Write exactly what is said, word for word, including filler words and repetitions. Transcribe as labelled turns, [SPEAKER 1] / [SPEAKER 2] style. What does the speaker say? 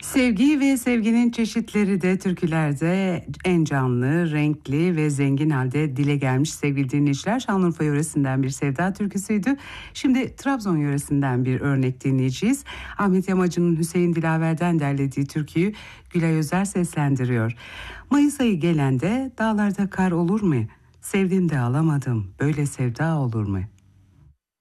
[SPEAKER 1] Sevgi ve sevginin çeşitleri de türkülerde en canlı, renkli ve zengin halde dile gelmiş sevgili dinleyiciler. Şanlıurfa yöresinden bir sevda türküsüydü. Şimdi Trabzon yöresinden bir örnek dinleyeceğiz. Ahmet Yamacı'nın Hüseyin Dilaver'den derlediği türküyü Gülay Özer seslendiriyor. Mayıs ayı gelende dağlarda kar olur mu? Sevdim de alamadım, böyle sevda olur mu?